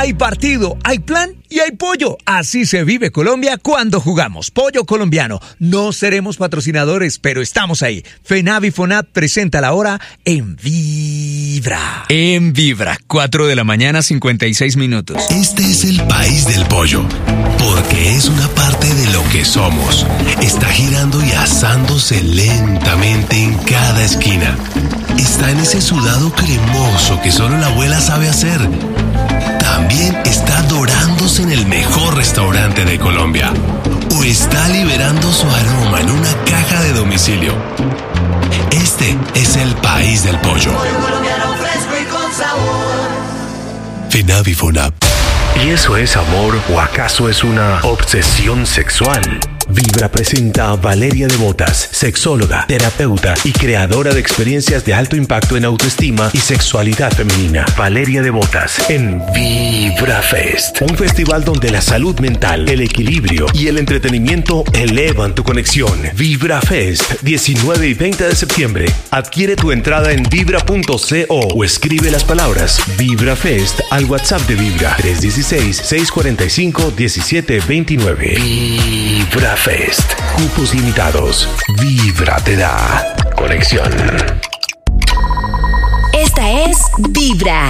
Hay partido, hay plan y hay pollo. Así se vive Colombia cuando jugamos. Pollo colombiano. No seremos patrocinadores, pero estamos ahí. FENAVI FONAT presenta la hora en Vibra. En Vibra, 4 de la mañana, 56 minutos. Este es el país del pollo, porque es una parte de lo que somos. Está girando y asándose lentamente en cada esquina. Está en ese sudado cremoso que solo la abuela sabe hacer. También está dorándose en el mejor restaurante de Colombia. O está liberando su aroma en una caja de domicilio. Este es el país del pollo. Pollo colombiano fresco y con sabor. FENAVI FONAP. ¿Y eso es amor o acaso es una obsesión sexual? Vibra presenta a Valeria Devotas, sexóloga, terapeuta y creadora de experiencias de alto impacto en autoestima y sexualidad femenina. Valeria Devotas en Vibra Fest, un festival donde la salud mental, el equilibrio y el entretenimiento elevan tu conexión. Vibra Fest, 19 y 20 de septiembre. Adquiere tu entrada en vibra.co o escribe las palabras Vibra Fest al WhatsApp de Vibra 316-645-1729. Vibra Fest. Cupos limitados. Vibra te da conexión. Esta es Vibra.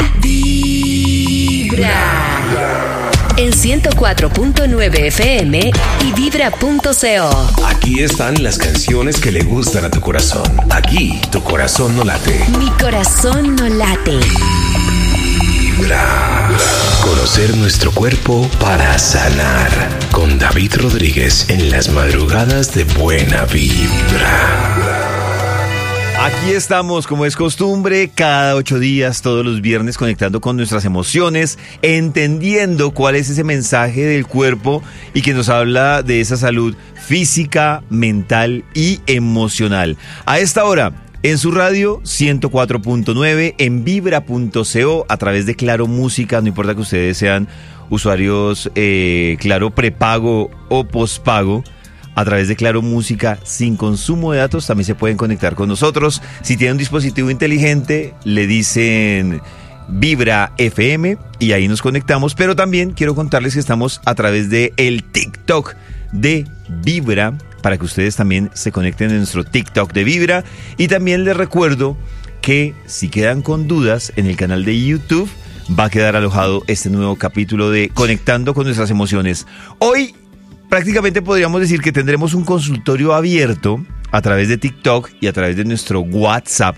Vibra. En 104.9 FM y vibra.co. Aquí están las canciones que le gustan a tu corazón. Aquí tu corazón no late. Mi corazón no late. Vibra. Conocer nuestro cuerpo para sanar. Con David Rodríguez en las madrugadas de Buena Vibra. Aquí estamos, como es costumbre, cada 8 días, todos los viernes, conectando con nuestras emociones, entendiendo cuál es ese mensaje del cuerpo y que nos habla de esa salud física, mental y emocional. A esta hora, en su radio 104.9, en vibra.co, a través de Claro Música, no importa que ustedes sean usuarios Claro prepago o pospago, a través de Claro Música sin consumo de datos también se pueden conectar con nosotros. Si tienen un dispositivo inteligente, le dicen Vibra FM y ahí nos conectamos, pero también quiero contarles que estamos a través de el TikTok de Vibra, para que ustedes también se conecten en nuestro TikTok de Vibra. Y también les recuerdo que si quedan con dudas, en el canal de YouTube va a quedar alojado este nuevo capítulo de Conectando con nuestras emociones. Hoy prácticamente podríamos decir que tendremos un consultorio abierto a través de TikTok y a través de nuestro WhatsApp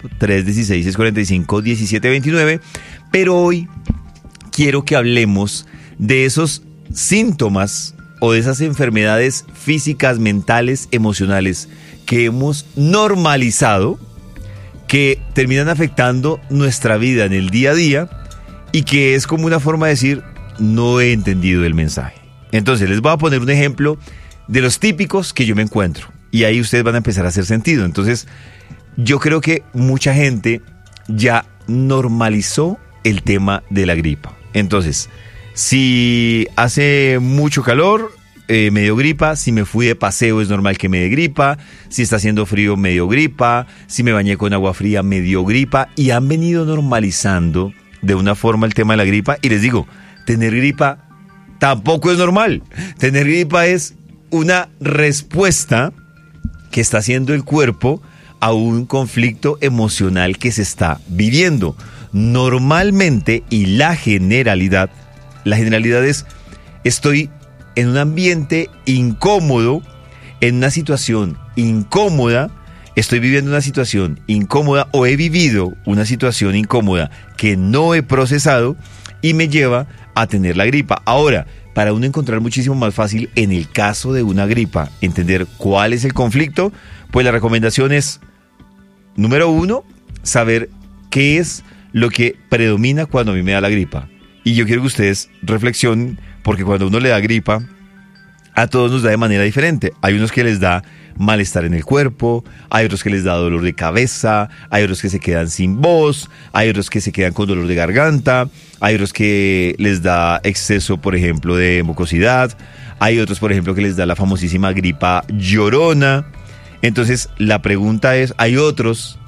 316-645-1729, pero hoy quiero que hablemos de esos síntomas o de esas enfermedades físicas, mentales, emocionales que hemos normalizado, que terminan afectando nuestra vida en el día a día y que es como una forma de decir, no he entendido el mensaje. Entonces les voy a poner un ejemplo de los típicos que yo me encuentro y ahí ustedes van a empezar a hacer sentido. Entonces yo creo que mucha gente ya normalizó el tema de la gripa. Entonces, si hace mucho calor, me dio gripa. Si me fui de paseo, es normal que me dé gripa. Si está haciendo frío, me dio gripa. Si me bañé con agua fría, me dio gripa. Y han venido normalizando de una forma el tema de la gripa. Y les digo, tener gripa tampoco es normal. Tener gripa es una respuesta que está haciendo el cuerpo a un conflicto emocional que se está viviendo. Normalmente, y la generalidad es, estoy en un ambiente incómodo, en una situación incómoda, estoy viviendo una situación incómoda o he vivido una situación incómoda que no he procesado y me lleva a tener la gripa. Ahora, para uno encontrar muchísimo más fácil en el caso de una gripa, entender cuál es el conflicto, pues la recomendación es, número 1, saber qué es lo que predomina cuando a mí me da la gripa. Y yo quiero que ustedes reflexionen, porque cuando uno le da gripa, a todos nos da de manera diferente. Hay unos que les da malestar en el cuerpo, hay otros que les da dolor de cabeza, hay otros que se quedan sin voz, hay otros que se quedan con dolor de garganta, hay otros que les da exceso, por ejemplo, de mucosidad, hay otros, por ejemplo, que les da la famosísima gripa llorona. Entonces, la pregunta es, hay otros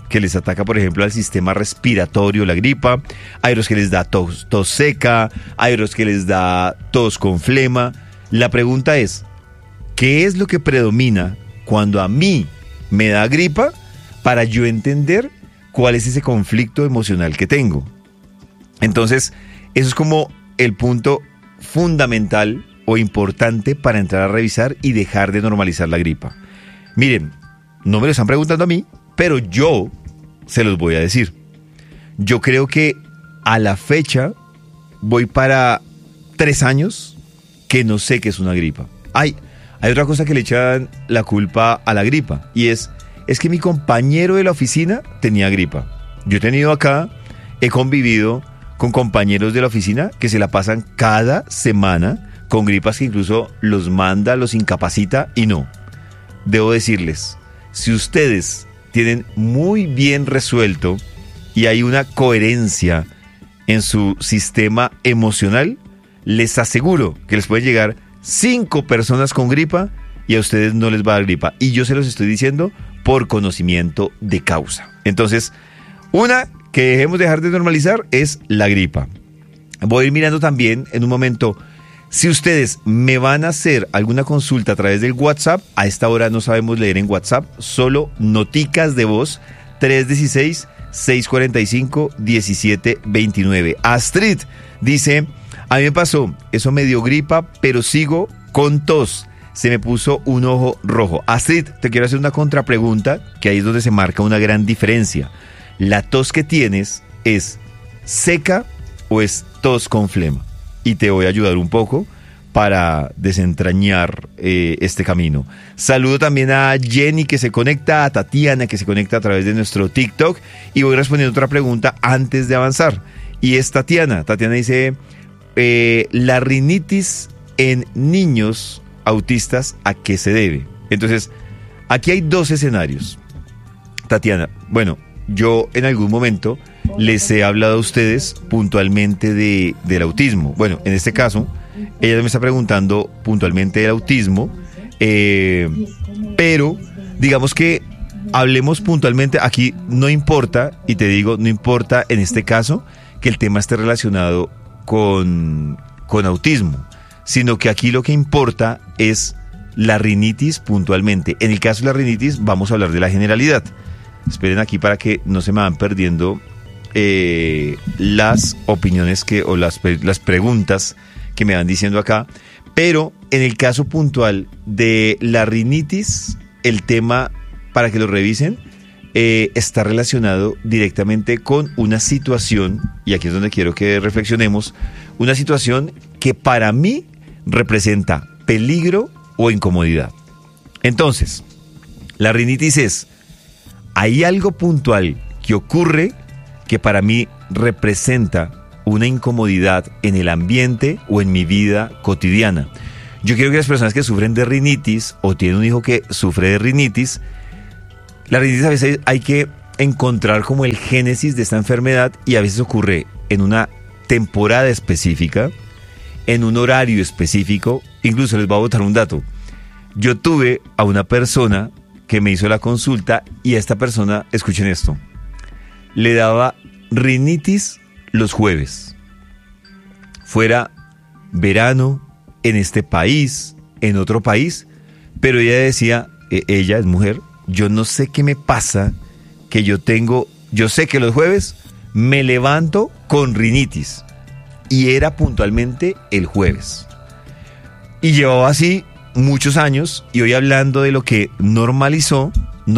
que les ataca, por ejemplo, al sistema respiratorio, la gripa. Hay otros que les da tos seca, hay otros que les da tos con flema. La pregunta es, ¿qué es lo que predomina cuando a mí me da gripa para yo entender cuál es ese conflicto emocional que tengo? Entonces, eso es como el punto fundamental o importante para entrar a revisar y dejar de normalizar la gripa. Miren, no me lo están preguntando a mí, pero yo se los voy a decir. Yo creo que a la fecha voy para 3 años que no sé qué es una gripa. Hay otra cosa que le echan la culpa a la gripa, y es que mi compañero de la oficina tenía gripa. Yo he convivido con compañeros de la oficina que se la pasan cada semana con gripas que incluso los manda, los incapacita, y no. Debo decirles, si ustedes tienen muy bien resuelto y hay una coherencia en su sistema emocional, les aseguro que les pueden llegar 5 personas con gripa y a ustedes no les va a dar gripa. Y yo se los estoy diciendo por conocimiento de causa. Entonces, una que dejemos dejar de normalizar es la gripa. Voy a ir mirando también en un momento. Si ustedes me van a hacer alguna consulta a través del WhatsApp, a esta hora no sabemos leer en WhatsApp, solo noticas de voz, 316-645-1729. Astrid dice, a mí me pasó, eso me dio gripa, pero sigo con tos. Se me puso un ojo rojo. Astrid, te quiero hacer una contrapregunta, que ahí es donde se marca una gran diferencia. ¿La tos que tienes es seca o es tos con flema? Y te voy a ayudar un poco para desentrañar este camino. Saludo también a Jenny que se conecta, a Tatiana que se conecta a través de nuestro TikTok, y voy respondiendo otra pregunta antes de avanzar. Y es Tatiana. Tatiana dice, la rinitis en niños autistas, ¿a qué se debe? Entonces, aquí hay 2 escenarios. Tatiana, bueno, yo en algún momento les he hablado a ustedes puntualmente del autismo. Bueno, en este caso, ella me está preguntando puntualmente del autismo, pero digamos que hablemos puntualmente. Aquí no importa, y te digo, no importa en este caso que el tema esté relacionado con autismo, sino que aquí lo que importa es la rinitis puntualmente. En el caso de la rinitis vamos a hablar de la generalidad. Esperen aquí para que no se me van perdiendo las opiniones o las preguntas que me van diciendo acá. Pero en el caso puntual de la rinitis, el tema, para que lo revisen, está relacionado directamente con una situación, y aquí es donde quiero que reflexionemos, una situación que para mí representa peligro o incomodidad. Entonces, la rinitis hay algo puntual que ocurre que para mí representa una incomodidad en el ambiente o en mi vida cotidiana. Yo quiero que las personas que sufren de rinitis o tienen un hijo que sufre de rinitis, la rinitis a veces hay que encontrar como el génesis de esta enfermedad, y a veces ocurre en una temporada específica, en un horario específico. Incluso les voy a botar un dato. Yo tuve a una persona que me hizo la consulta, y a esta persona, escuchen esto, le daba rinitis los jueves. Fuera verano, en este país, en otro país, pero ella decía, ella es mujer, yo no sé qué me pasa, que yo sé que los jueves me levanto con rinitis, y era puntualmente el jueves. Y llevaba así muchos años, y hoy hablando de lo que normalizó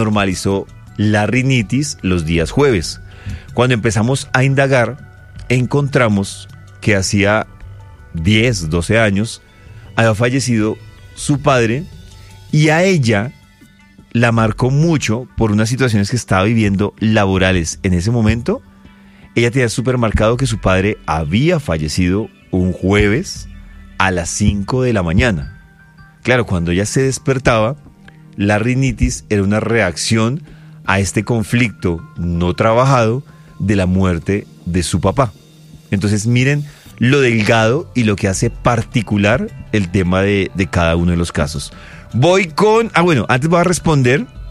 la rinitis los días jueves. Cuando empezamos a indagar, encontramos que hacía 10, 12 años había fallecido su padre, y a ella la marcó mucho por unas situaciones que estaba viviendo laborales en ese momento. Ella tenía súper marcado que su padre había fallecido un jueves a las 5 de la mañana. Claro, cuando ella se despertaba, la rinitis era una reacción a este conflicto no trabajado de la muerte de su papá. Entonces miren lo delgado y lo que hace particular el tema de cada uno de los casos. Voy con... antes voy a responder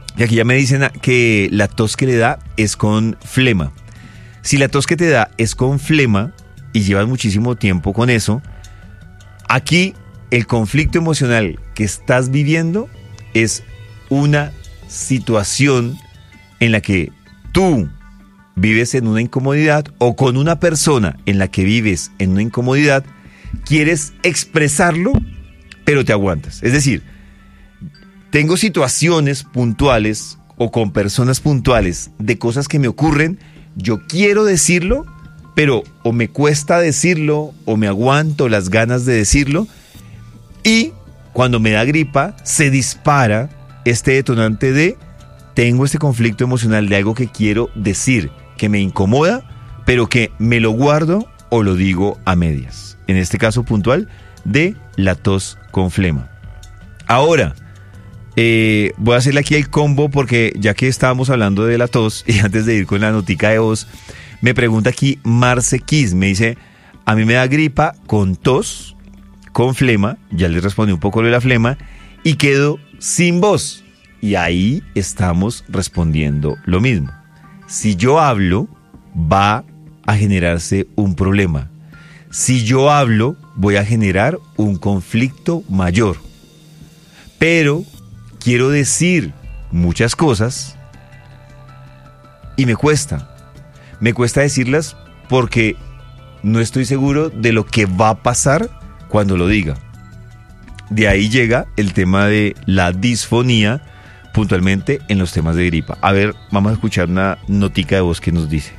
Y aquí ya me dicen que la tos que le da es con flema. Si la tos que te da es con flema y llevas muchísimo tiempo con eso, aquí el conflicto emocional que estás viviendo es una situación en la que tú vives en una incomodidad o con una persona en la que vives en una incomodidad, quieres expresarlo, pero te aguantas. Es decir, tengo situaciones puntuales o con personas puntuales de cosas que me ocurren, yo quiero decirlo, pero o me cuesta decirlo o me aguanto las ganas de decirlo, y cuando me da gripa se dispara este detonante de tengo este conflicto emocional de algo que quiero decir, que me incomoda, pero que me lo guardo o lo digo a medias. En este caso puntual de la tos con flema. Ahora, voy a hacerle aquí el combo porque ya que estábamos hablando de la tos y antes de ir con la notica de voz, me pregunta aquí Marce Kiss, me dice, a mí me da gripa con tos, con flema, ya les respondí un poco lo de la flema, y quedo sin voz. Y ahí estamos respondiendo lo mismo. Si yo hablo, va a generarse un problema. Si yo hablo, voy a generar un conflicto mayor. Pero quiero decir muchas cosas y me cuesta. Me cuesta decirlas porque no estoy seguro de lo que va a pasar cuando lo diga. De ahí llega el tema de la disfonía, puntualmente en los temas de gripa. A ver, vamos a escuchar una notica de voz que nos dice.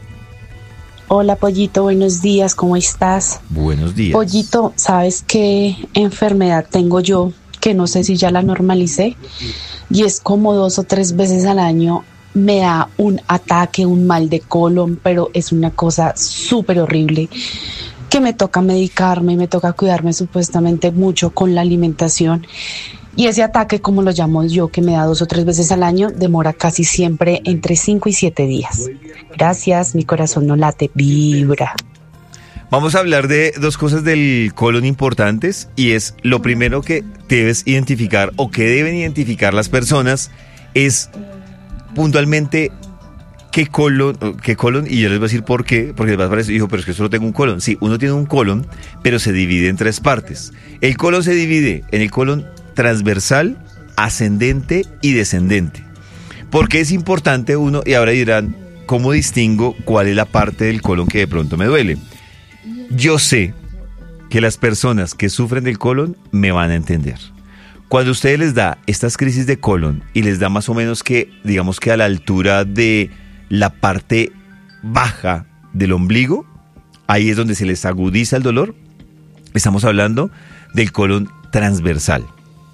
Hola Pollito, buenos días, ¿cómo estás? Buenos días. Pollito, ¿sabes qué enfermedad tengo yo? Que no sé si ya la normalicé. Y es como 2 o 3 veces al año me da un ataque, un mal de colon, pero es una cosa súper horrible. Que me toca medicarme, me toca cuidarme supuestamente mucho con la alimentación. Y ese ataque, como lo llamo yo, que me da 2 o 3 veces al año, demora casi siempre entre 5 y 7 días. Gracias, mi corazón no late, vibra. Vamos a hablar de 2 cosas del colon importantes, y es lo primero que debes identificar o que deben identificar las personas es puntualmente qué colon, y yo les voy a decir por qué, porque les va a parecer, hijo, pero es que solo tengo un colon. Sí, uno tiene un colon, pero se divide en 3 partes. El colon se divide en el colon transversal, ascendente y descendente. ¿Por qué es importante uno? Y ahora dirán, ¿cómo distingo cuál es la parte del colon que de pronto me duele? Yo sé que las personas que sufren del colon me van a entender. Cuando a ustedes les da estas crisis de colon y les da más o menos que, digamos que a la altura de la parte baja del ombligo, ahí es donde se les agudiza el dolor. Estamos hablando del colon transversal.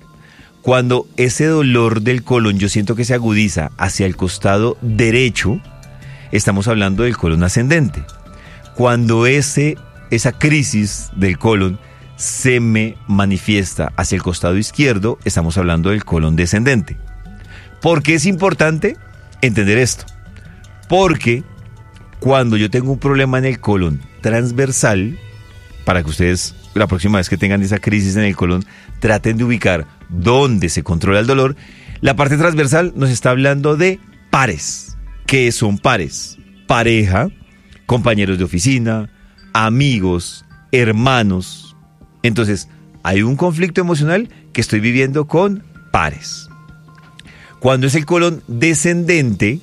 Cuando ese dolor del colon yo siento que se agudiza hacia el costado derecho, estamos hablando del colon ascendente. Cuando esa crisis del colon se me manifiesta hacia el costado izquierdo, estamos hablando del colon descendente. ¿Por qué es importante entender esto? Porque cuando yo tengo un problema en el colon transversal, para que ustedes la próxima vez que tengan esa crisis en el colon traten de ubicar dónde se controla el dolor, la parte transversal nos está hablando de pares. ¿Qué son pares? Pareja, compañeros de oficina, amigos, hermanos. Entonces, hay un conflicto emocional que estoy viviendo con pares. Cuando es el colon descendente,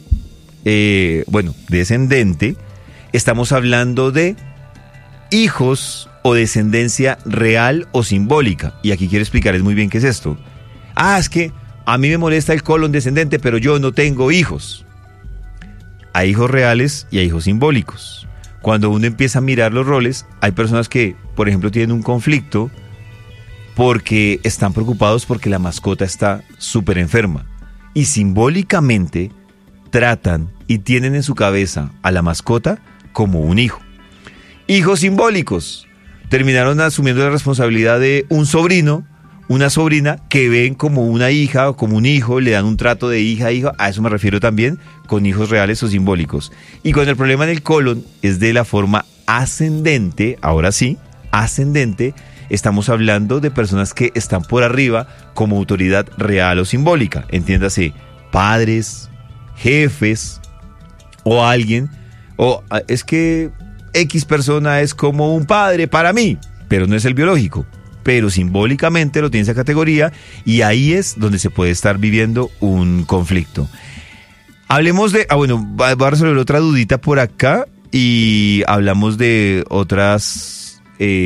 estamos hablando de hijos o descendencia real o simbólica. Y aquí quiero explicarles muy bien qué es esto. Es que a mí me molesta el colon descendente, pero yo no tengo hijos. Hay hijos reales y hay hijos simbólicos. Cuando uno empieza a mirar los roles, hay personas que, por ejemplo, tienen un conflicto porque están preocupados porque la mascota está súper enferma. Y simbólicamente tratan y tienen en su cabeza a la mascota como un hijo. Hijos simbólicos. Terminaron asumiendo la responsabilidad de un sobrino, una sobrina que ven como una hija o como un hijo, le dan un trato de hija a hija. A eso me refiero también con hijos reales o simbólicos. Y cuando el problema en el colon es de la forma ascendente, ahora sí, ascendente, estamos hablando de personas que están por arriba como autoridad real o simbólica. Entiéndase, padres, jefes o alguien, o es que X persona es como un padre para mí, pero no es el biológico, pero simbólicamente lo tiene esa categoría y ahí es donde se puede estar viviendo un conflicto. Hablemos de, voy a resolver otra dudita por acá y hablamos de otros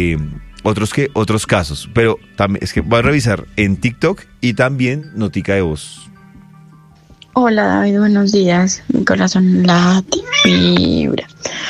casos, pero también es que voy a revisar en TikTok y también notica de voz. Hola David, buenos días, mi corazón late, vibra.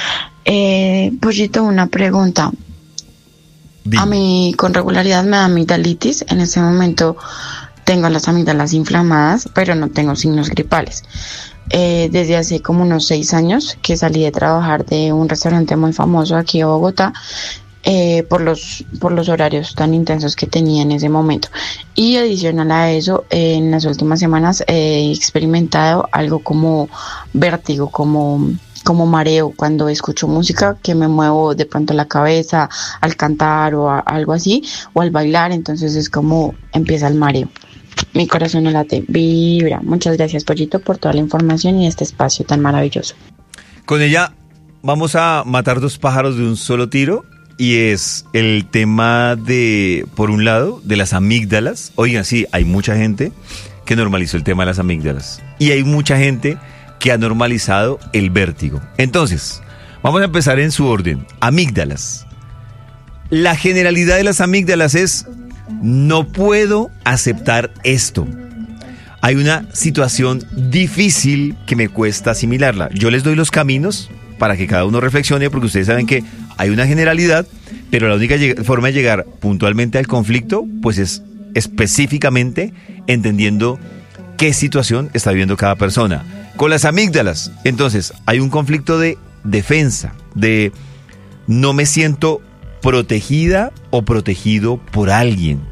Pollito, una pregunta. Dime. A mí con regularidad me da amigdalitis, en este momento tengo las amígdalas inflamadas, pero no tengo signos gripales. Desde hace como unos 6 años que salí de trabajar de un restaurante muy famoso aquí en Bogotá, por los horarios tan intensos que tenía en ese momento. Y adicional a eso, en las últimas semanas he experimentado algo como vértigo, como mareo cuando escucho música, que me muevo de pronto la cabeza al cantar o algo así, o al bailar, entonces es como empieza el mareo. Mi corazón no late, vibra. Muchas gracias, Pollito, por toda la información y este espacio tan maravilloso. Con ella vamos a matar 2 pájaros de un solo tiro. Y es el tema de, por un lado, de las amígdalas. Oigan, sí, hay mucha gente que normalizó el tema de las amígdalas. Y hay mucha gente que ha normalizado el vértigo. Entonces, vamos a empezar en su orden. Amígdalas. La generalidad de las amígdalas es, no puedo aceptar esto. Hay una situación difícil que me cuesta asimilarla. Yo les doy los caminos para que cada uno reflexione, porque ustedes saben que hay una generalidad, pero la única forma de llegar puntualmente al conflicto, pues es específicamente entendiendo qué situación está viviendo cada persona. Con las amígdalas, entonces, hay un conflicto de defensa, de no me siento protegida o protegido por alguien.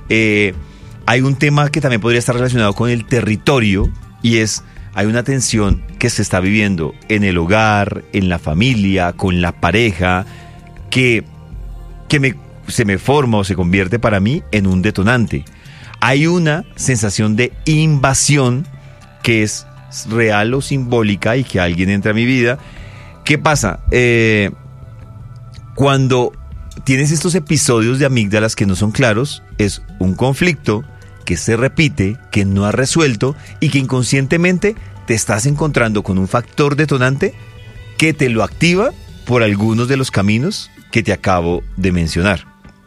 Hay un tema que también podría estar relacionado con el territorio, y es, hay una tensión que se está viviendo en el hogar, en la familia, con la pareja, que se me forma o se convierte para mí en un detonante. Hay una sensación de invasión que es real o simbólica y que alguien entra a mi vida. ¿Qué pasa? Cuando tienes estos episodios de amígdalas que no son claros, es un conflicto que se repite, que no has resuelto y que inconscientemente te estás encontrando con un factor detonante que te lo activa por algunos de los caminos que te acabo de mencionar.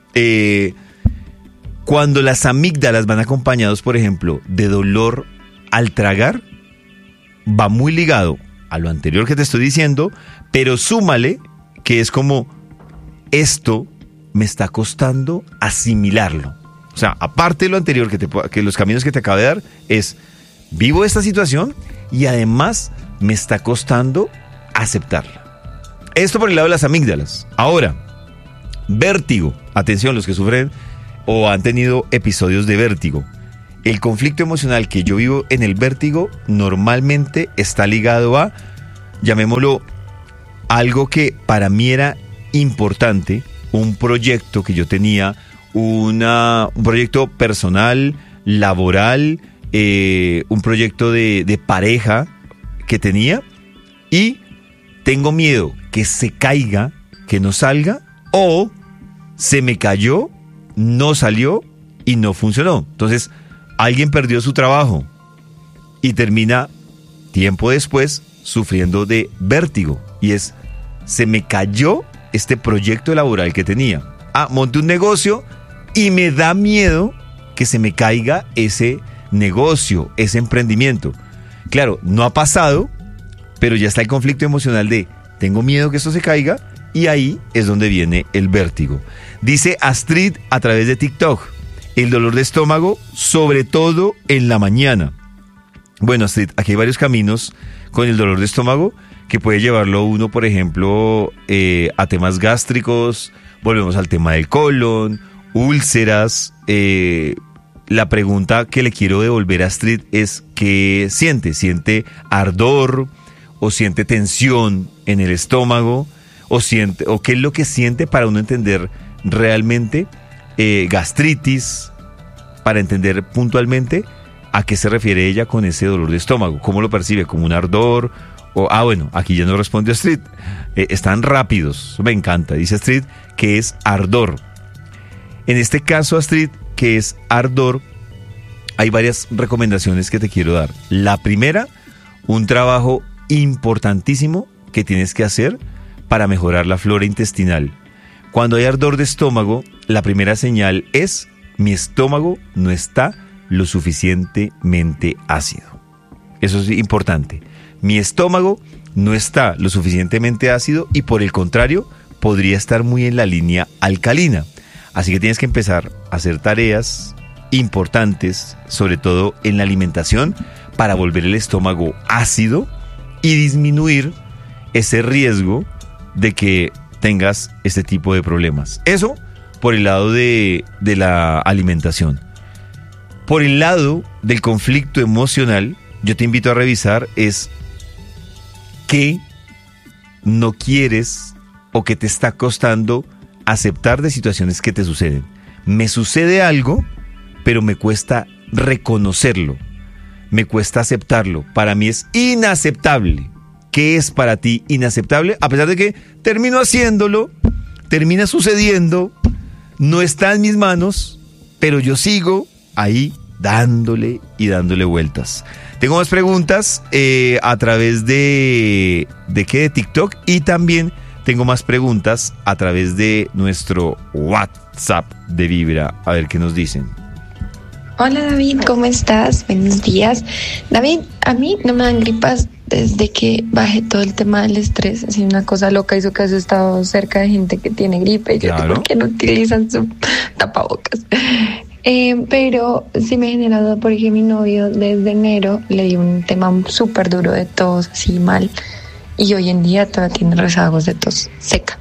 Cuando las amígdalas van acompañados, por ejemplo, de dolor al tragar, va muy ligado a lo anterior que te estoy diciendo, pero súmale que es como, esto me está costando asimilarlo. O sea, aparte de lo anterior que los caminos que te acabo de dar, es, vivo esta situación y además me está costando aceptarla. Esto por el lado de las amígdalas. Ahora, vértigo. Atención, los que sufren o han tenido episodios de vértigo. El conflicto emocional que yo vivo en el vértigo normalmente está ligado a, llamémoslo, algo que para mí era importante, un proyecto que yo tenía, un proyecto personal, laboral, un proyecto de pareja que tenía, y tengo miedo que se caiga, que no salga, o se me cayó, no salió y no funcionó. Entonces, alguien perdió su trabajo y termina tiempo después sufriendo de vértigo, y es, se me cayó este proyecto laboral que tenía. Monté un negocio y me da miedo que se me caiga ese negocio, ese emprendimiento. Claro, no ha pasado, pero ya está el conflicto emocional de, tengo miedo que esto se caiga, y ahí es donde viene el vértigo. Dice Astrid a través de TikTok, el dolor de estómago, sobre todo en la mañana. Bueno, Astrid, aquí hay varios caminos con el dolor de estómago que puede llevarlo uno, por ejemplo, a temas gástricos. Volvemos al tema del colon, úlceras. La pregunta que le quiero devolver a Astrid es, ¿qué siente? ¿Siente ardor o siente tensión en el estómago? ¿O qué es lo que siente para uno entender realmente gastritis, para entender puntualmente ¿A qué se refiere ella con ese dolor de estómago? ¿Cómo lo percibe? ¿Como un ardor? Bueno, aquí ya no responde Astrid. Están rápidos, me encanta. Dice Astrid que es ardor. En este caso, Astrid, que es ardor, hay varias recomendaciones que te quiero dar. La primera, un trabajo importantísimo que tienes que hacer para mejorar la flora intestinal. Cuando hay ardor de estómago, la primera señal es: mi estómago no está lo suficientemente ácido. Eso es importante. Mi estómago no está lo suficientemente ácido y, por el contrario, podría estar muy en la línea alcalina. Así que tienes que empezar a hacer tareas importantes, sobre todo en la alimentación, para volver el estómago ácido y disminuir ese riesgo de que tengas este tipo de problemas. Eso por el lado de la alimentación. Por el lado del conflicto emocional, yo te invito a revisar es qué no quieres o qué te está costando aceptar de situaciones que te suceden. Me sucede algo, pero me cuesta reconocerlo, me cuesta aceptarlo. Para mí es inaceptable. ¿Qué es para ti inaceptable? A pesar de que termino haciéndolo, termina sucediendo, no está en mis manos, pero yo sigo ahí dándole y dándole vueltas. Tengo más preguntas a través de TikTok, y también tengo más preguntas a través de nuestro WhatsApp de Vibra. A ver qué nos dicen. Hola David, ¿cómo estás? Buenos días. David, a mí no me dan gripas desde que bajé todo el tema del estrés. Así una cosa loca, hizo que has estado cerca de gente que tiene gripe. Claro. Yo, ¿por qué no utilizan su tapabocas? Pero sí me ha generado, porque mi novio desde enero le dio un tema súper duro de tos, así mal, y hoy en día todavía tiene rezagos de tos seca.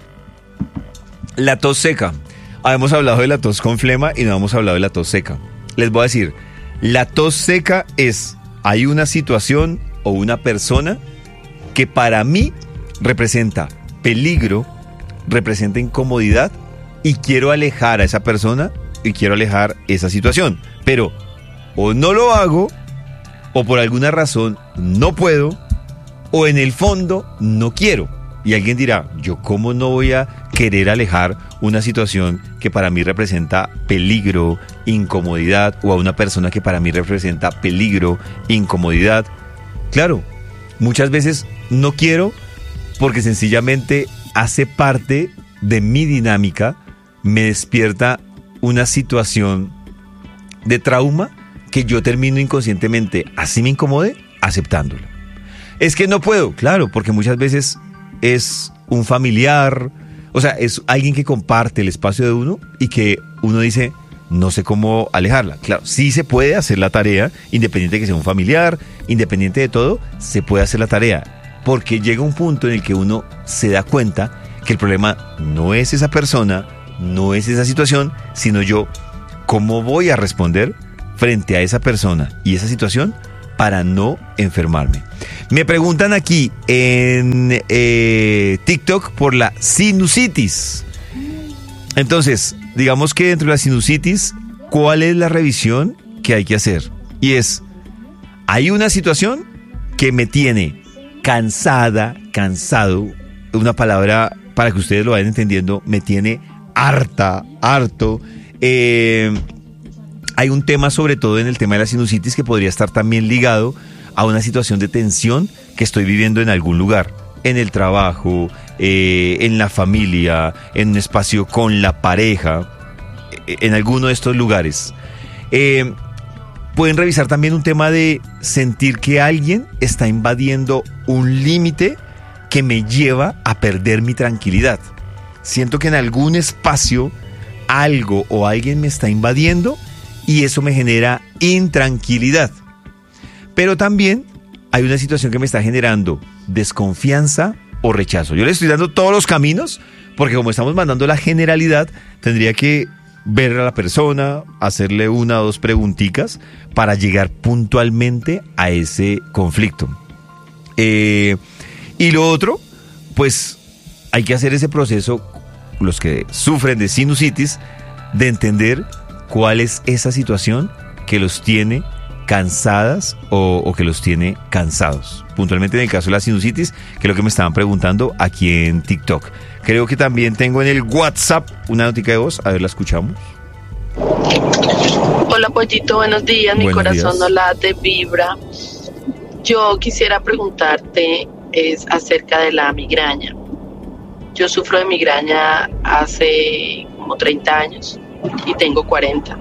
La tos seca. Hemos hablado de la tos con flema y no hemos hablado de la tos seca. Les voy a decir, la tos seca es: hay una situación o una persona que para mí representa peligro, representa incomodidad, y quiero alejar a esa persona y quiero alejar esa situación, pero o no lo hago, o por alguna razón no puedo, o en el fondo no quiero. Y alguien dirá, ¿yo cómo no voy a querer alejar una situación que para mí representa peligro, incomodidad, o a una persona que para mí representa peligro, incomodidad? Claro, muchas veces no quiero porque sencillamente hace parte de mi dinámica, me despierta una situación de trauma que yo termino inconscientemente, así me incomode, aceptándolo. Es que no puedo, claro, porque muchas veces es un familiar, o sea, es alguien que comparte el espacio de uno y que uno dice, no sé cómo alejarla. Claro, sí se puede hacer la tarea, independiente de que sea un familiar, independiente de todo, se puede hacer la tarea, porque llega un punto en el que uno se da cuenta que el problema no es esa persona, no es esa situación, sino yo, ¿cómo voy a responder frente a esa persona y esa situación para no enfermarme? Me preguntan aquí en TikTok por la sinusitis. Entonces, digamos que dentro de la sinusitis, ¿cuál es la revisión que hay que hacer? Y es, hay una situación que me tiene cansada, cansado, una palabra para que ustedes lo vayan entendiendo, me tiene harto. Hay un tema, sobre todo en el tema de la sinusitis, que podría estar también ligado a una situación de tensión que estoy viviendo en algún lugar, en el trabajo, en la familia, en un espacio con la pareja, en alguno de estos lugares. Pueden revisar también un tema de sentir que alguien está invadiendo un límite que me lleva a perder mi tranquilidad. Siento que en algún espacio algo o alguien me está invadiendo y eso me genera intranquilidad. Pero también hay una situación que me está generando desconfianza o rechazo. Yo le estoy dando todos los caminos porque, como estamos mandando la generalidad, tendría que ver a la persona, hacerle una o dos preguntitas para llegar puntualmente a ese conflicto. Y lo otro, pues hay que hacer ese proceso, los que sufren de sinusitis, de entender cuál es esa situación que los tiene cansadas o que los tiene cansados. Puntualmente en el caso de la sinusitis, que es lo que me estaban preguntando aquí en TikTok. Creo que también tengo en el WhatsApp una notica de voz. A ver, la escuchamos. Hola, Pollito, buenos días. Mi corazón no late, vibra. Yo quisiera preguntarte acerca de la migraña. Yo sufro de migraña hace como 30 años y tengo 40.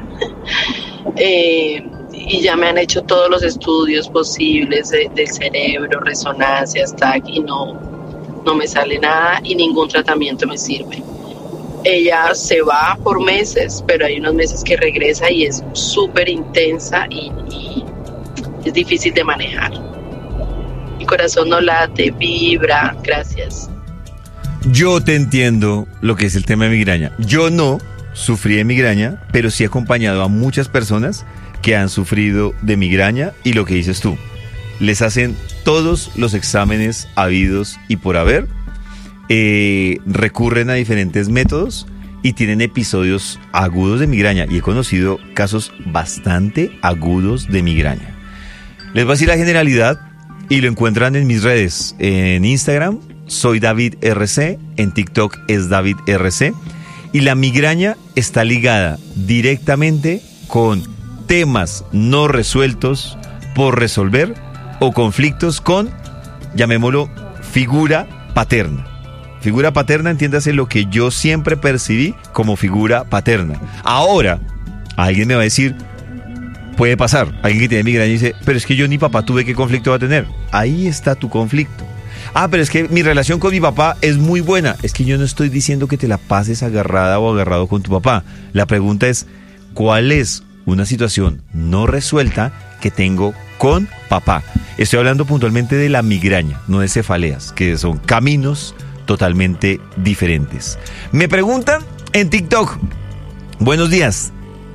Y ya me han hecho todos los estudios posibles del cerebro, resonancias, TAC, y no me sale nada y ningún tratamiento me sirve. Ella se va por meses, pero hay unos meses que regresa y es súper intensa y es difícil de manejar. Mi corazón no late, vibra. Gracias. Yo te entiendo lo que es el tema de migraña. Yo no sufrí de migraña, pero sí he acompañado a muchas personas que han sufrido de migraña, y lo que dices tú, les hacen todos los exámenes habidos y por haber, recurren a diferentes métodos y tienen episodios agudos de migraña, y he conocido casos bastante agudos de migraña. Les voy a decir la generalidad y lo encuentran en mis redes. En Instagram soy David RC, en TikTok es David RC, y la migraña está ligada directamente con temas no resueltos por resolver o conflictos con, llamémoslo, figura paterna. Figura paterna, entiéndase lo que yo siempre percibí como figura paterna. Ahora, alguien me va a decir, puede pasar, alguien que tiene migraña dice, pero es que yo ni papá tuve, ¿qué conflicto va a tener? Ahí está tu conflicto. Pero es que mi relación con mi papá es muy buena. Es que yo no estoy diciendo que te la pases agarrada o agarrado con tu papá. La pregunta es, ¿cuál es una situación no resuelta que tengo con papá? Estoy hablando puntualmente de la migraña, no de cefaleas, que son caminos totalmente diferentes. Me preguntan en TikTok, buenos días,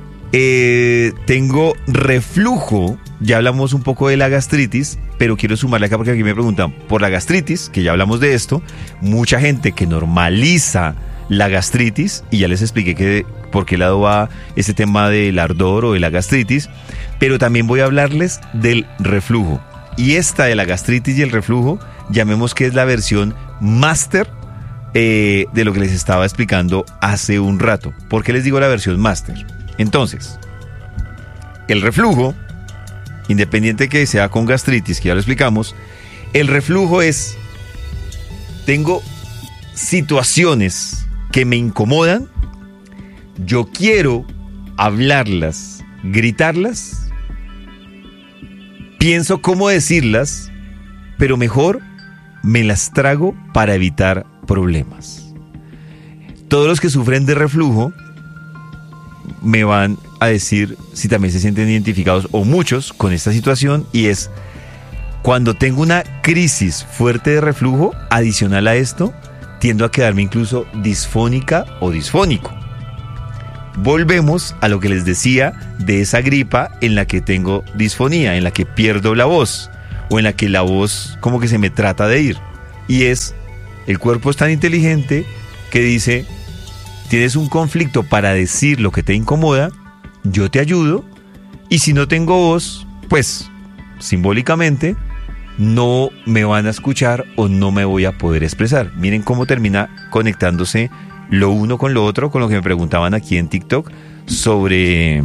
tengo reflujo. Ya hablamos un poco de la gastritis, pero quiero sumarle acá porque aquí me preguntan por la gastritis, que ya hablamos de esto. Mucha gente que normaliza la gastritis, y ya les expliqué por qué lado va este tema del ardor o de la gastritis, pero también voy a hablarles del reflujo. Y esta de la gastritis y el reflujo, llamemos que es la versión máster de lo que les estaba explicando hace un rato. ¿Por qué les digo la versión máster? Entonces, el reflujo, independiente que sea con gastritis, que ya lo explicamos, el reflujo es, tengo situaciones que me incomodan, yo quiero hablarlas, gritarlas, pienso cómo decirlas, pero mejor me las trago para evitar problemas. Todos los que sufren de reflujo me van a decir si también se sienten identificados, o muchos, con esta situación, y es cuando tengo una crisis fuerte de reflujo, adicional a esto, tiendo a quedarme incluso disfónica o disfónico. Volvemos a lo que les decía de esa gripa en la que tengo disfonía, en la que pierdo la voz, o en la que la voz como que se me trata de ir. Y es, el cuerpo es tan inteligente que dice, tienes un conflicto para decir lo que te incomoda, yo te ayudo, y si no tengo voz, pues simbólicamente no me van a escuchar o no me voy a poder expresar. Miren cómo termina conectándose lo uno con lo otro, con lo que me preguntaban aquí en TikTok sobre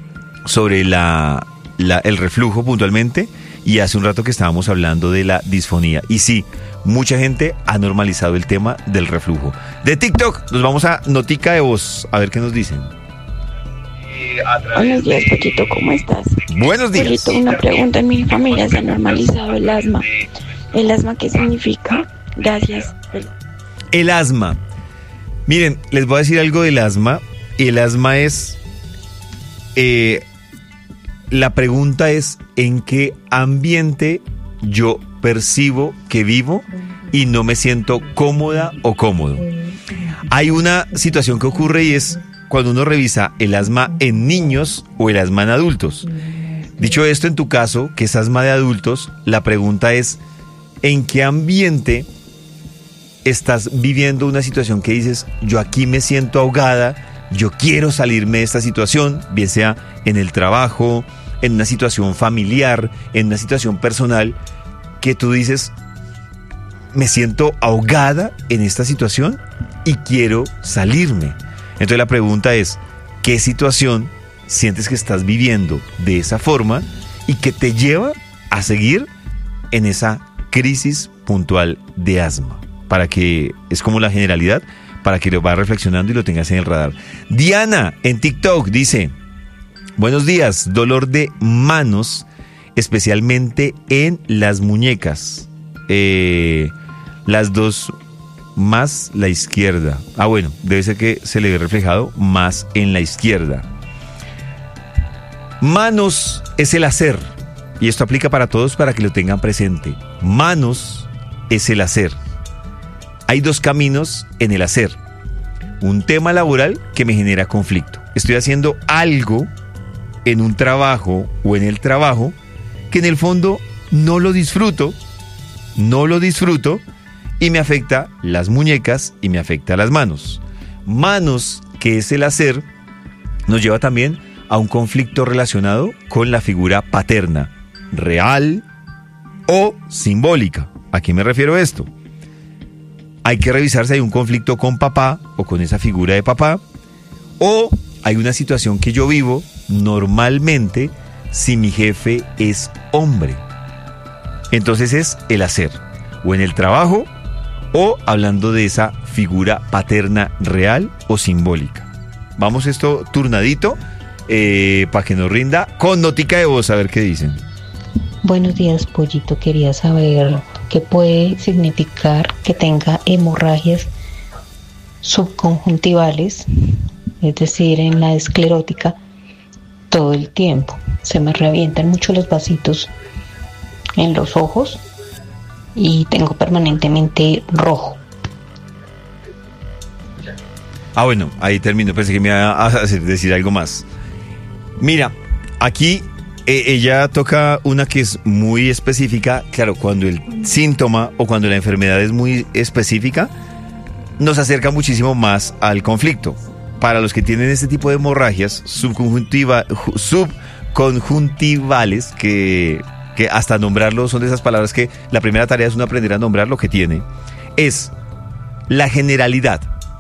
el reflujo puntualmente, y hace un rato que estábamos hablando de la disfonía. Y sí, mucha gente ha normalizado el tema del reflujo. De TikTok nos vamos a notica de voz, a ver qué nos dicen. Buenos días, Pollito, ¿cómo estás? Buenos días. Pollito, una pregunta, en mi familia se ha normalizado el asma. ¿El asma qué significa? Gracias. El asma. Miren, les voy a decir algo del asma. El asma es... la pregunta es en qué ambiente yo percibo que vivo y no me siento cómoda o cómodo. Hay una situación que ocurre, y es cuando uno revisa el asma en niños o el asma en adultos. Dicho esto, en tu caso, que es asma de adultos, la pregunta es ¿en qué ambiente estás viviendo una situación que dices, yo aquí me siento ahogada, yo quiero salirme de esta situación, bien sea en el trabajo, en una situación familiar, en una situación personal, que tú dices, me siento ahogada en esta situación y quiero salirme. Entonces la pregunta es, ¿qué situación sientes que estás viviendo de esa forma y que te lleva a seguir en esa crisis puntual de asma? Para que, es como la generalidad, para que lo vayas reflexionando y lo tengas en el radar. Diana, en TikTok, dice, buenos días, dolor de manos, especialmente en las muñecas. Las dos más la izquierda. Ah, bueno, debe ser que se le ve reflejado más en la izquierda. Manos es el hacer. Y esto aplica para todos para que lo tengan presente. Manos es el hacer. Hay dos caminos en el hacer. Un tema laboral que me genera conflicto. Estoy haciendo algo en un trabajo o en el trabajo que en el fondo no lo disfruto y me afecta las muñecas y me afecta las manos. Manos, que es el hacer, nos lleva también a un conflicto relacionado con la figura paterna, real o simbólica. ¿A qué me refiero esto? Hay que revisar si hay un conflicto con papá o con esa figura de papá, o hay una situación que yo vivo normalmente si mi jefe es hombre. Entonces es el hacer, o en el trabajo, o hablando de esa figura paterna real o simbólica. Vamos esto turnadito para que nos rinda con notica de voz, a ver qué dicen. Buenos días, Pollito. Quería saber qué puede significar que tenga hemorragias subconjuntivales, es decir, en la esclerótica, todo el tiempo. Se me revientan mucho los vasitos en los ojos y tengo permanentemente rojo. Ah, bueno, ahí termino. Pensé que me iba a decir algo más. Mira, aquí ella toca una que es muy específica. Claro, cuando el síntoma o cuando la enfermedad es muy específica, nos acerca muchísimo más al conflicto. Para los que tienen este tipo de hemorragias subconjuntivales, que hasta nombrarlo son de esas palabras que la primera tarea es uno aprender a nombrar lo que tiene, es la generalidad.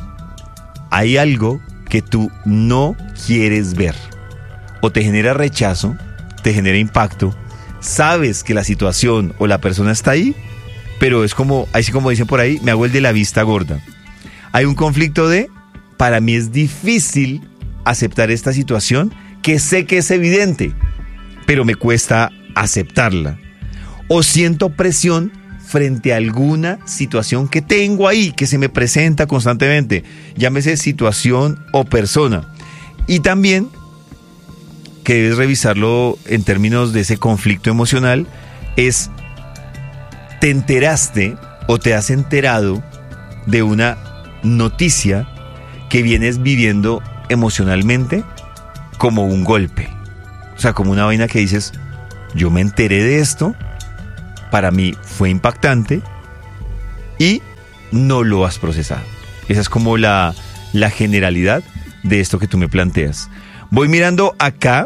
Hay algo que tú no quieres ver, o te genera rechazo, te genera impacto, sabes que la situación o la persona está ahí, pero es como, así como dicen por ahí, me hago el de la vista gorda. Hay un conflicto para mí es difícil aceptar esta situación que sé que es evidente, pero me cuesta aceptarla. O siento presión frente a alguna situación que tengo ahí, que se me presenta constantemente, llámese situación o persona. Y también que debes revisarlo en términos de ese conflicto emocional, es, te enteraste o te has enterado de una noticia que vienes viviendo emocionalmente como un golpe. O sea, como una vaina que dices, yo me enteré de esto, para mí fue impactante y no lo has procesado. Esa es como la generalidad de esto que tú me planteas. Voy mirando acá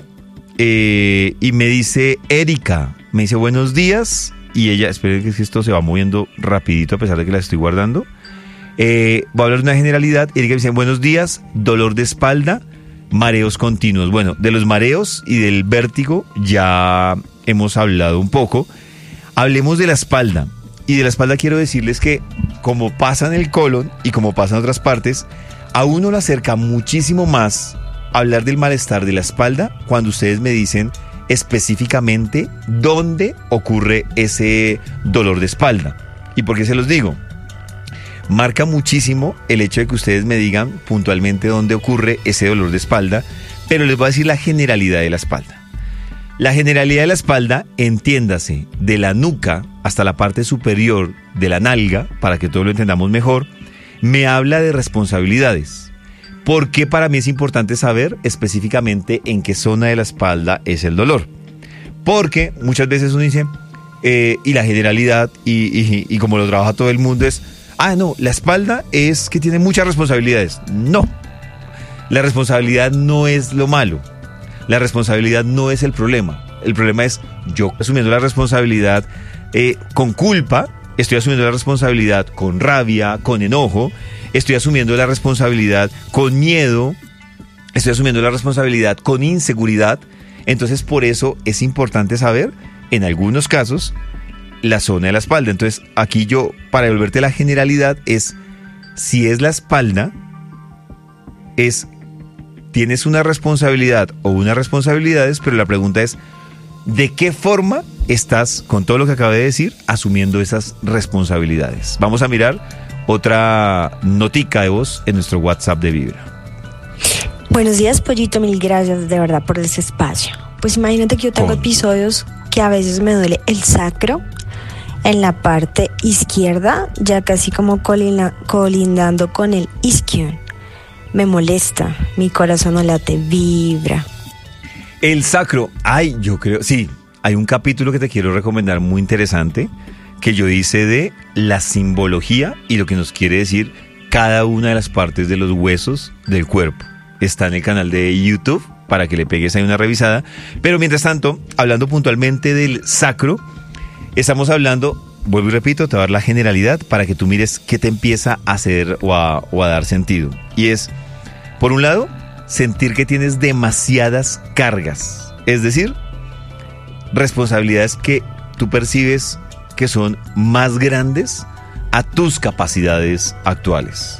y me dice Erika, me dice buenos días, y ella, esperen que esto se va moviendo rapidito a pesar de que la estoy guardando. Voy a hablar de una generalidad. Erika me dice buenos días, dolor de espalda, mareos continuos. Bueno, de los mareos y del vértigo ya hemos hablado un poco. Hablemos de la espalda. Y de la espalda quiero decirles que, como pasa en el colon y como pasa en otras partes, a uno le acerca muchísimo más hablar del malestar de la espalda cuando ustedes me dicen específicamente dónde ocurre ese dolor de espalda. ¿Y por qué se los digo? Marca muchísimo el hecho de que ustedes me digan puntualmente dónde ocurre ese dolor de espalda, pero les voy a decir la generalidad de la espalda. La generalidad de la espalda, entiéndase, de la nuca hasta la parte superior de la nalga, para que todos lo entendamos mejor, me habla de responsabilidades. ¿Por qué para mí es importante saber específicamente en qué zona de la espalda es el dolor? Porque muchas veces uno dice, y la generalidad, y como lo trabaja todo el mundo es, no, la espalda es que tiene muchas responsabilidades. No, la responsabilidad no es lo malo. La responsabilidad no es el problema. El problema es yo asumiendo la responsabilidad con culpa, estoy asumiendo la responsabilidad con rabia, con enojo, estoy asumiendo la responsabilidad con miedo, estoy asumiendo la responsabilidad con inseguridad. Entonces, por eso es importante saber, en algunos casos, la zona de la espalda. Entonces, aquí yo, para devolverte la generalidad, es, si es la espalda, tienes una responsabilidad o unas responsabilidades, pero la pregunta es, ¿de qué forma estás, con todo lo que acabé de decir, asumiendo esas responsabilidades? Vamos a mirar otra notica de voz en nuestro WhatsApp de Vibra. Buenos días, Pollito, mil gracias de verdad por ese espacio. Pues imagínate que yo tengo episodios que a veces me duele el sacro en la parte izquierda, ya casi como colindando con el isquion. Me molesta, mi corazón no late, vibra. El sacro, yo creo, sí, hay un capítulo que te quiero recomendar muy interesante que yo hice de la simbología y lo que nos quiere decir cada una de las partes de los huesos del cuerpo. Está en el canal de YouTube para que le pegues ahí una revisada. Pero mientras tanto, hablando puntualmente del sacro, estamos hablando, vuelvo y repito, te voy a dar la generalidad para que tú mires qué te empieza a hacer o a dar sentido. Y es, por un lado, sentir que tienes demasiadas cargas. Es decir, responsabilidades que tú percibes que son más grandes a tus capacidades actuales.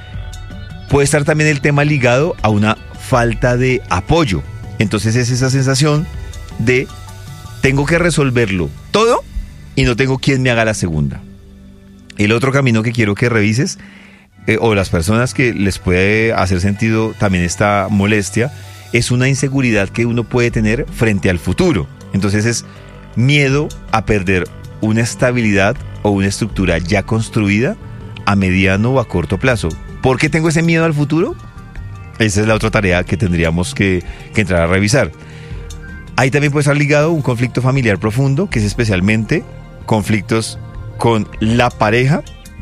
Puede estar también el tema ligado a una falta de apoyo. Entonces es esa sensación de tengo que resolverlo todo y no tengo quien me haga la segunda. El otro camino que quiero que revises, o las personas que les puede hacer sentido también esta molestia, es una inseguridad que uno puede tener frente al futuro. Entonces es miedo a perder una estabilidad o una estructura ya construida a mediano o a corto plazo. ¿Por qué tengo ese miedo al futuro? Esa es la otra tarea que tendríamos que entrar a revisar. Ahí también puede estar ligado un conflicto familiar profundo, que es especialmente conflictos con la pareja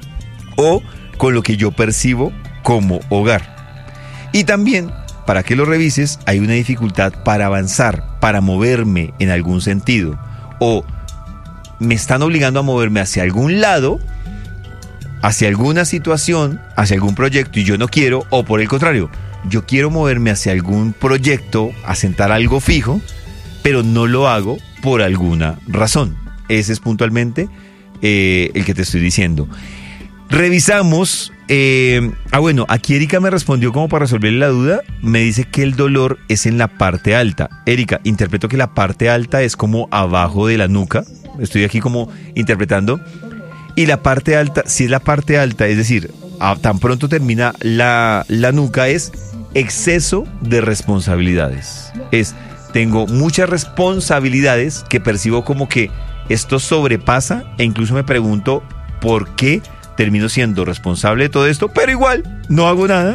o con lo que yo percibo como hogar. Y también, para que lo revises, hay una dificultad para avanzar, para moverme en algún sentido, o me están obligando a moverme hacia algún lado, hacia alguna situación, hacia algún proyecto, y yo no quiero, o por el contrario, yo quiero moverme hacia algún proyecto, asentar algo fijo, pero no lo hago por alguna razón. Ese es puntualmente el que te estoy diciendo. Revisamos, aquí Erika me respondió como para resolverle la duda, me dice que el dolor es en la parte alta. Erika, interpreto que la parte alta es como abajo de la nuca, estoy aquí como interpretando, y la parte alta, si es la parte alta, es decir, tan pronto termina la nuca, es exceso de responsabilidades. Tengo muchas responsabilidades que percibo como que esto sobrepasa, e incluso me pregunto por qué termino siendo responsable de todo esto, pero igual no hago nada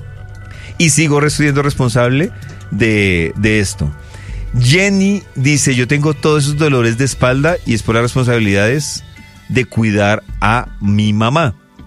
y sigo siendo responsable de esto. Jenny dice, yo tengo todos esos dolores de espalda y es por las responsabilidades de cuidar a mi mamá.